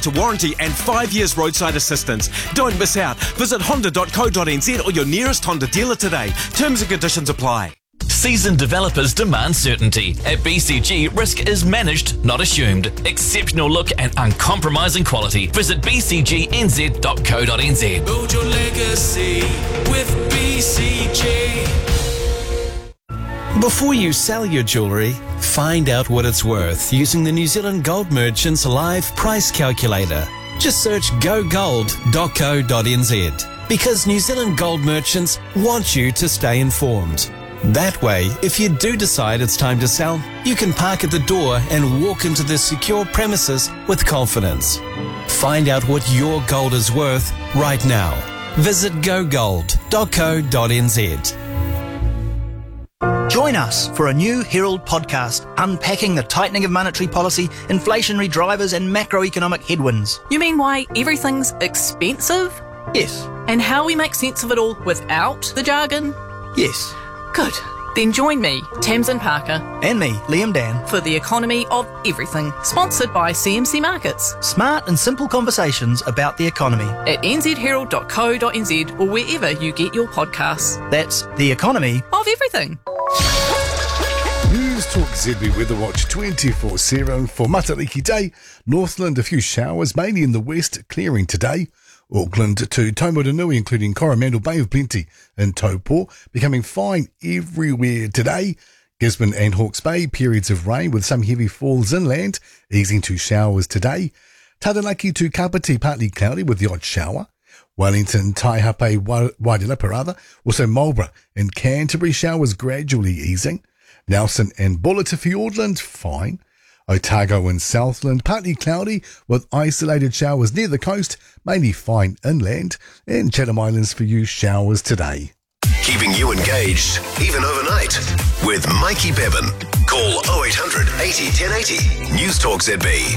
Toyota warranty and 5 years roadside assistance. Don't miss out. Visit honda.co.nz or your nearest Honda dealer today. Terms and conditions apply. Seasoned developers demand certainty. At BCG, risk is managed, not assumed. Exceptional look and uncompromising quality. Visit bcgnz.co.nz. Build your legacy with BCG. Before you sell your jewellery, find out what it's worth using the New Zealand Gold Merchants Live Price Calculator. Just search gogold.co.nz because New Zealand Gold Merchants want you to stay informed. That way, if you do decide it's time to sell, you can park at the door and walk into the secure premises with confidence. Find out what your gold is worth right now. Visit gogold.co.nz. Join us for a new Herald podcast unpacking the tightening of monetary policy, inflationary drivers and macroeconomic headwinds. You mean why everything's expensive? Yes. And how we make sense of it all without the jargon? Yes. Good. Then join me, Tamsin Parker. And me, Liam Dan. For the economy of everything. Sponsored by CMC Markets. Smart and simple conversations about the economy. At nzherald.co.nz or wherever you get your podcasts. That's the economy of everything. News Talk ZB Weather Watch 24/7 for Matariki Day. Northland, a few showers, mainly in the west, clearing today. Auckland to Taumarunui, including Coromandel, Bay of Plenty and Taupo, becoming fine everywhere today. Gisborne and Hawke's Bay, periods of rain with some heavy falls inland, easing to showers today. Taranaki to Kapiti, partly cloudy with the odd shower. Wellington, Taihape, Wairarapa, also Marlborough and Canterbury, showers gradually easing. Nelson and Buller to Fiordland, fine. Otago and Southland, partly cloudy with isolated showers near the coast, mainly fine inland. And Chatham Islands for you, showers today. Keeping you engaged, even overnight, with Mikey Bevan. Call 0800 80 1080. News Talk ZB.